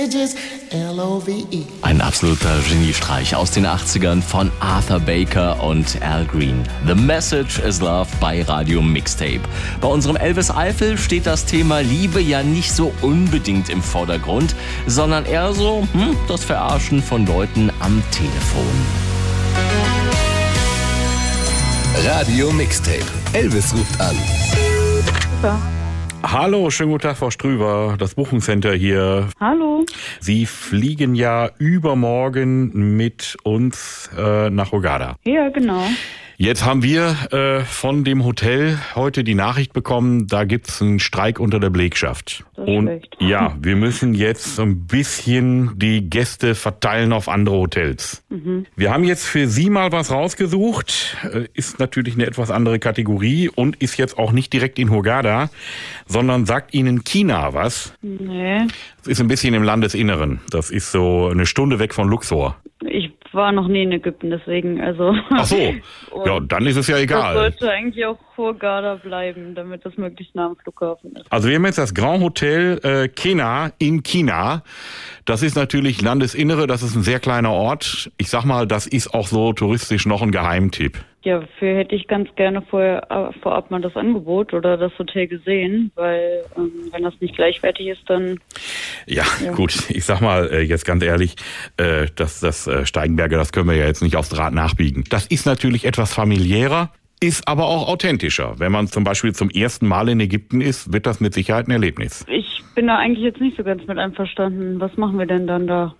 L-O-V-E. Ein absoluter Geniestreich aus den 80ern von Arthur Baker und Al Green. The Message is Love bei Radio Mixtape. Bei unserem Elvis Eifel steht das Thema Liebe ja nicht so unbedingt im Vordergrund, sondern eher so das Verarschen von Leuten am Telefon. Radio Mixtape. Elvis ruft an. Super. Hallo, schönen guten Tag, Frau Strüber, das Buchungscenter hier. Hallo. Sie fliegen ja übermorgen mit uns nach Hurghada. Ja, genau. Jetzt haben wir von dem Hotel heute die Nachricht bekommen, da gibt's einen Streik unter der Belegschaft. Das ist schlecht. Ja, wir müssen jetzt so ein bisschen die Gäste verteilen auf andere Hotels. Wir haben jetzt für Sie mal was rausgesucht, ist natürlich eine etwas andere Kategorie und ist jetzt auch nicht direkt in Hurghada, sondern sagt Ihnen China was? Nee. Das ist ein bisschen im Landesinneren. Das ist so eine Stunde weg von Luxor. Ich war noch nie in Ägypten, deswegen, also. Ach so, ja, dann ist es ja Das egal. sollte eigentlich auch Hurghada bleiben, damit das möglichst nah am Flughafen ist. Also wir haben jetzt das Grand Hotel Kena in China. Das ist natürlich Landesinnere, das ist ein sehr kleiner Ort. Ich sag mal, das ist auch so touristisch noch ein Geheimtipp. Ja, dafür hätte ich ganz gerne vorab mal das Angebot oder das Hotel gesehen, weil wenn das nicht gleichwertig ist, dann... Ja, gut, ich sag mal jetzt ganz ehrlich, das Steigenberger, das können wir ja jetzt nicht aufs Rad nachbiegen. Das ist natürlich etwas familiärer, ist aber auch authentischer. Wenn man zum Beispiel zum ersten Mal in Ägypten ist, wird das mit Sicherheit ein Erlebnis. Ich bin da eigentlich jetzt nicht so ganz mit einverstanden. Was machen wir denn dann da?